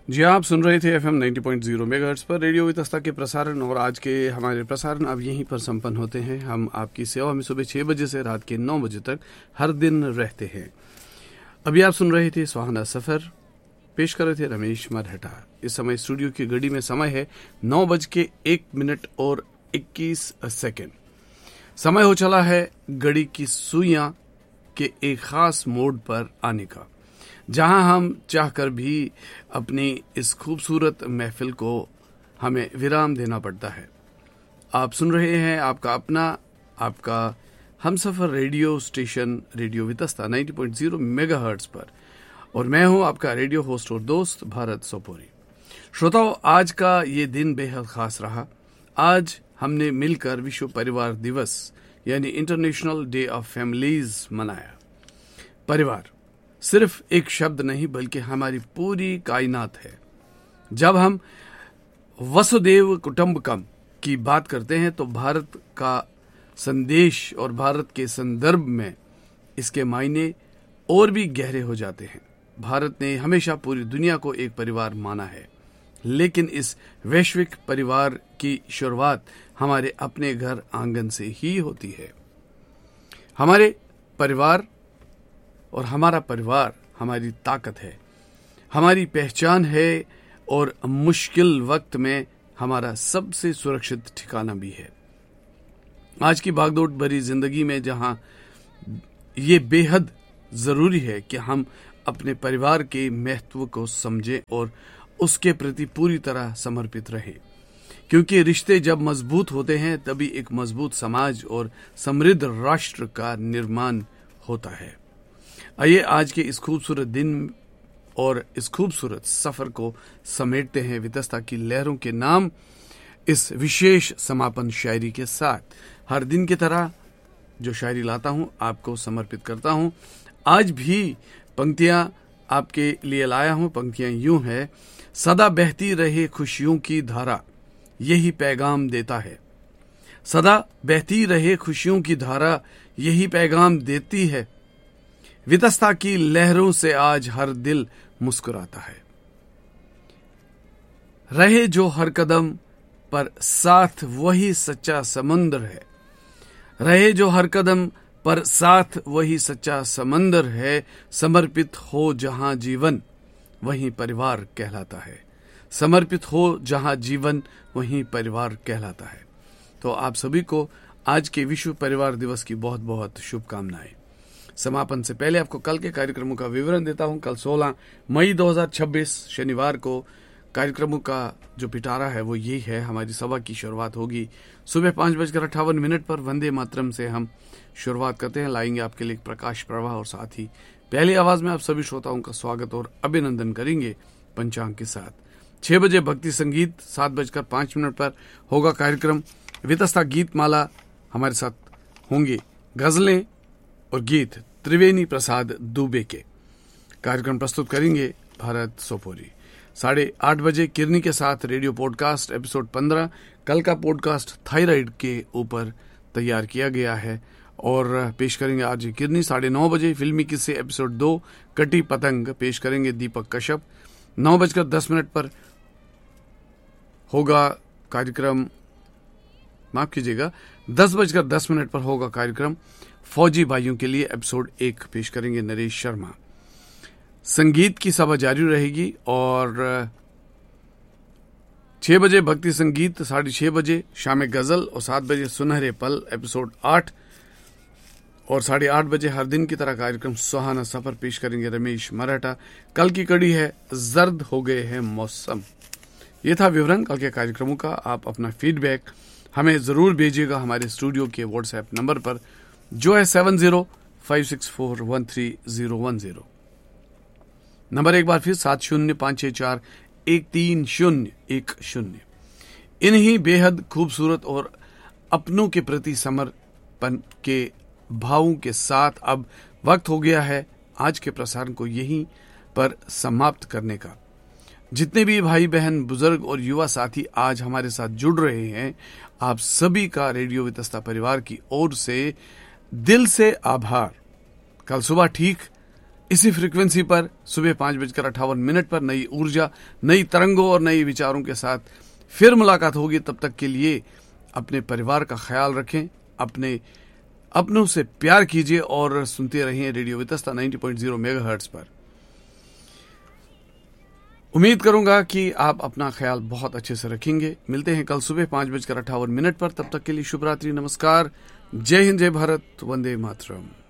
जी आप सुन रहे थे FM 90.0 मेगाहर्ट्ज पर रेडियो वितस्ता के प्रसारण, और आज के हमारे प्रसारण अब यहीं पर संपन्न होते हैं। हम आपकी सेवा में सुबह 6 बजे से रात के 9 बजे तक हर दिन रहते हैं। अभी आप सुन रहे थे सुहाना सफर, पेश कर रहे थे रमेश मरहटा। इस समय स्टूडियो की घड़ी में समय है 9:01 और 21 सेकेंड। समय हो चला है घड़ी की सुइयां के एक खास मोड पर आने का, जहां हम चाहकर भी अपनी इस खूबसूरत महफिल को हमें विराम देना पड़ता है। आप सुन रहे हैं आपका अपना, आपका Humsafar radio station radio Vitasta 90.0 megahertz पर, और मैं हूं आपका रेडियो होस्ट और दोस्त भारत सोपोरी। श्रोताओं, आज का ये दिन बेहद खास रहा। आज हमने मिलकर विश्व परिवार दिवस यानी इंटरनेशनल डे ऑफ फैमिलीज मनाया। परिवार सिर्फ एक शब्द नहीं बल्कि हमारी पूरी कायनात है। जब हम वसुदेव कुटुंबकम की बात करते हैं तो भारत का संदेश और भारत के संदर्भ में इसके मायने और भी गहरे हो जाते हैं। भारत ने हमेशा पूरी दुनिया को एक परिवार माना है, लेकिन इस वैश्विक परिवार की शुरुआत हमारे अपने घर आंगन से ही होती है। हमारे परिवार और हमारा परिवार हमारी ताकत है, हमारी पहचान है, और मुश्किल वक्त में हमारा सबसे सुरक्षित ठिकाना भी है। आज की भागदौड़ भरी जिंदगी में जहां ये बेहद जरूरी है कि हम अपने परिवार के महत्व को समझें और उसके प्रति पूरी तरह समर्पित रहें, क्योंकि रिश्ते जब मजबूत होते हैं तभी एक मजबूत समाज और समृद्ध राष्ट्र का निर्माण होता है। आइए आज के इस खूबसूरत दिन और इस खूबसूरत सफर को समेटते हैं वितस्ता की लहरों के नाम इस विशेष समापन शायरी के साथ। हर दिन की तरह जो शायरी लाता हूं आपको समर्पित करता हूं। आज भी पंक्तियां आपके लिए लाया हूं। पंक्तियां यूं है: सदा बहती रहे खुशियों की धारा, यही पैगाम देता है। सदा बहती रहे खुशियों की धारा, यही पैगाम देती है। वितस्ता की लहरों से आज हर दिल मुस्कुराता है। रहे जो हर कदम पर साथ, वही सच्चा समंदर है। रहे जो हर कदम पर साथ, वही सच्चा समंदर है। समर्पित हो जहां जीवन, वहीं परिवार कहलाता है। समर्पित हो जहां जीवन, वहीं परिवार कहलाता है। तो आप सभी को आज के विश्व परिवार दिवस की बहुत बहुत शुभकामनाएं। समापन से पहले आपको कल के कार्यक्रमों का विवरण देता हूं। कल 16 मई 2026 शनिवार को कार्यक्रमों का जो पिटारा है वो यही है। हमारी सभा की शुरुआत होगी सुबह 5:58 पर। वंदे मातरम से हम शुरुआत करते हैं। लाएंगे आपके लिए प्रकाश प्रवाह, और साथ ही पहली आवाज में आप सभी श्रोताओं का स्वागत और अभिनंदन करेंगे पंचांग के साथ। 6 बजे भक्ति संगीत, 7:05 पर होगा कार्यक्रम वितस्ता गीत माला। हमारे साथ होंगे गजलें और गीत त्रिवेणी प्रसाद दुबे के। कार्यक्रम प्रस्तुत करेंगे भारत सोपोरी। 8:30 बजे किरनी के साथ रेडियो पॉडकास्ट एपिसोड 15। कल का पॉडकास्ट थायराइड के ऊपर तैयार किया गया है और पेश करेंगे आज किरनी। 9:30 बजे फिल्मी किस्से एपिसोड 2 कटी पतंग पेश करेंगे दीपक कश्यप। 9:10 पर होगा कार्यक्रम, माफ कीजिएगा, 10:10 पर होगा कार्यक्रम फौजी भाइयों के लिए एपिसोड 1 पेश करेंगे नरेश शर्मा। संगीत की सभा जारी रहेगी और 6 बजे भक्ति संगीत, 6:30 बजे शाम गजल और 7 बजे सुनहरे पल एपिसोड 8, और 8:30 बजे हर दिन की तरह कार्यक्रम सुहाना सफर पेश करेंगे रमेश मराठा। कल की कड़ी है जर्द हो गए हैं मौसम। ये था विवरण कल के कार्यक्रमों का। आप अपना फीडबैक हमें जरूर भेजिएगा हमारे स्टूडियो के व्हाट्सएप नंबर पर, जो है 7056413010। नंबर एक बार फिर 7056413010। इन्हीं बेहद खूबसूरत और अपनों के प्रति समर्पण के भावों के साथ अब वक्त हो गया है आज के प्रसारण को यहीं पर समाप्त करने का। जितने भी भाई बहन, बुजुर्ग और युवा साथी आज हमारे साथ जुड़ रहे हैं, आप सभी का रेडियो वितस्ता परिवार की ओर से दिल से आभार। कल सुबह ठीक इसी फ्रीक्वेंसी पर सुबह 5:58 पर नई ऊर्जा, नई तरंगों और नई विचारों के साथ फिर मुलाकात होगी। तब तक के लिए अपने परिवार का ख्याल रखें, अपनों से प्यार कीजिए और सुनते रहिए रेडियो वितस्ता 90.0 मेगाहर्ट्ज पर। उम्मीद करूंगा कि आप अपना ख्याल बहुत अच्छे से रखेंगे। मिलते हैं कल सुबह 5:58 पर। तब तक के लिए शुभ रात्रि, नमस्कार, जय हिंद, जय भारत, वंदे मातरम।